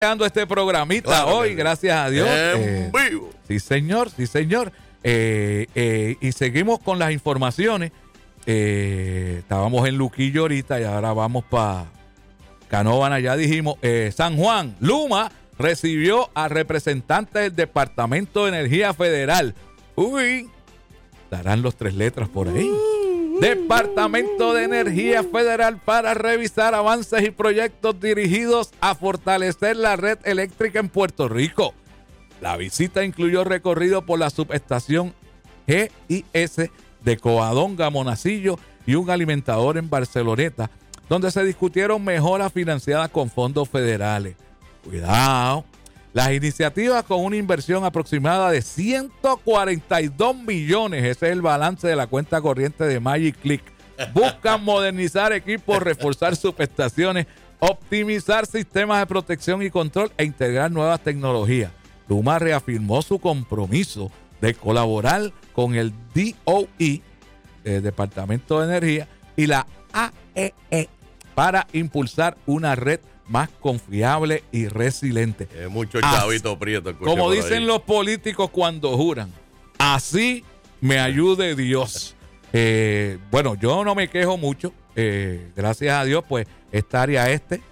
Este programita claro, hoy, gracias a Dios. En vivo. Sí, señor, sí, señor. Y seguimos con las informaciones. Estábamos en Luquillo ahorita y ahora vamos para Canóvana, ya dijimos. San Juan, Luma recibió a representantes del Departamento de Energía Federal. Uy, darán los 3 letras por ahí. Departamento de Energía Federal para revisar avances y proyectos dirigidos a fortalecer la red eléctrica en Puerto Rico. La visita incluyó recorrido por la subestación GIS de Covadonga, Monacillo y un alimentador en Barceloneta, donde se discutieron mejoras financiadas con fondos federales. Cuidado. Las iniciativas con una inversión aproximada de 142 millones, ese es el balance de la cuenta corriente de Magic Click, buscan modernizar equipos, reforzar subestaciones, optimizar sistemas de protección y control e integrar nuevas tecnologías. Luma reafirmó su compromiso de colaborar con el DOE, el Departamento de Energía, y la AEE para impulsar una red más confiable y resiliente. Mucho chavito prieto. Como dicen los políticos cuando juran, así me ayude Dios. Bueno, yo no me quejo mucho. Gracias a Dios, pues esta área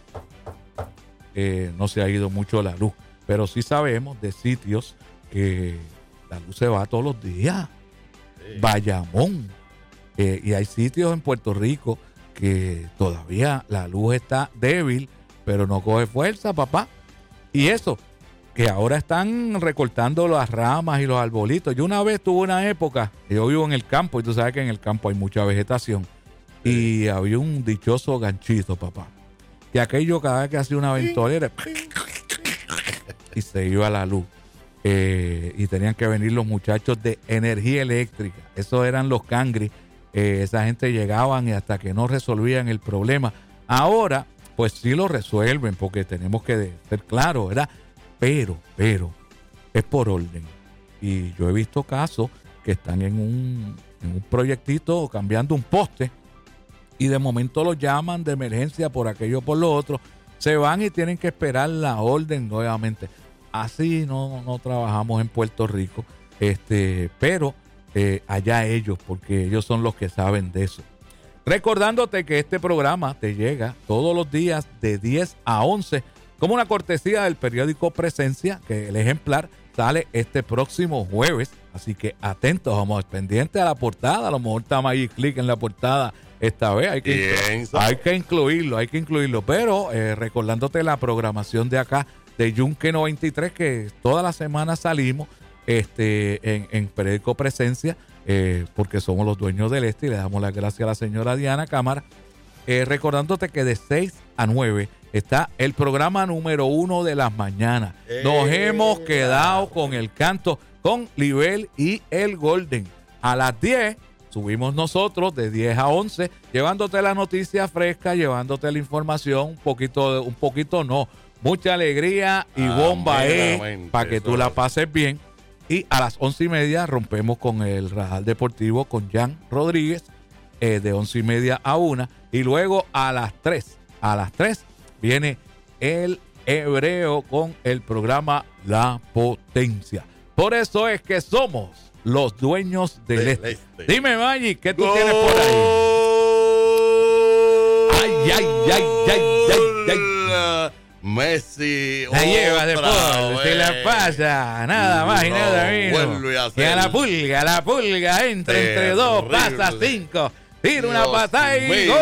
no se ha ido mucho la luz. Pero sí sabemos de sitios que la luz se va todos los días. Sí. Bayamón. Y hay sitios en Puerto Rico que todavía la luz está débil, pero no coge fuerza, papá. Y eso, que ahora están recortando las ramas y los arbolitos. Yo una vez tuve una época, yo vivo en el campo, y tú sabes que en el campo hay mucha vegetación. Y había un dichoso ganchito, papá. Que aquello cada vez que hacía una ventolera, y se iba la luz. Y tenían que venir los muchachos de energía eléctrica. Esos eran los cangris. Esa gente llegaban y hasta que no resolvían el problema. Ahora pues sí lo resuelven, porque tenemos que ser claros, ¿verdad? Pero, es por orden. Y yo he visto casos que están en un proyectito cambiando un poste y de momento los llaman de emergencia por aquello por lo otro. Se van y tienen que esperar la orden nuevamente. Así no trabajamos en Puerto Rico, pero allá ellos, porque ellos son los que saben de eso. Recordándote que este programa te llega todos los días de 10 a 11 como una cortesía del periódico Presencia, que el ejemplar sale este próximo jueves. Así que atentos, vamos pendientes a la portada. A lo mejor está Magic Click en la portada esta vez. Hay que incluirlo. Pero recordándote la programación de acá, de Yunque 93, que toda la semana salimos en periódico Presencia. Porque somos los dueños del y le damos las gracias a la señora Diana Cámara. Recordándote que de 6 a 9 está el programa número 1 de las mañanas. Nos hemos quedado con el canto con Libel y el Golden. A las 10 subimos nosotros de 10 a 11, llevándote la noticia fresca, llevándote la información, mucha alegría y bomba para que tú la pases bien. Y a las 11:30 rompemos con el Radar Deportivo con Jan Rodríguez, de 11:30 a 1. Y luego a las 3 viene el Hebreo con el programa La Potencia. Por eso es que somos los dueños del este. Dime, Magic, ¿qué tú tienes por ahí? Ay. Messi la lleva después, se la pasa, nada más y nada menos. Y a la pulga entra entre dos, pasa 5, tira una patada y ¡gol!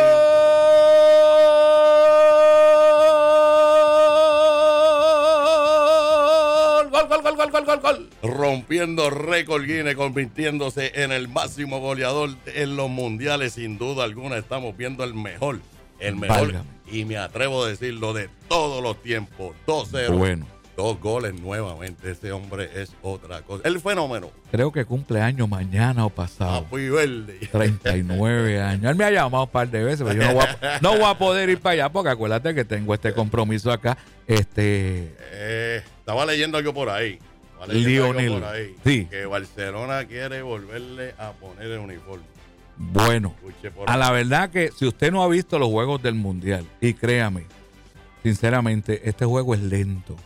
Rompiendo récord Guinness, convirtiéndose en el máximo goleador en los mundiales. Sin duda alguna estamos viendo el mejor. Y me atrevo a decirlo, de todos los tiempos. 2-0. Bueno. 2 goles nuevamente. Ese hombre es otra cosa. El fenómeno. Creo que cumple años mañana o pasado. Papi Verde. 39 años. Él me ha llamado un par de veces, pero yo no voy a poder ir para allá porque acuérdate que tengo este compromiso acá. Estaba leyendo algo por ahí. Lionel. Sí. Que Barcelona quiere volverle a poner el uniforme. Bueno, a la verdad que si usted no ha visto los juegos del Mundial, y créame, sinceramente, este juego es lento.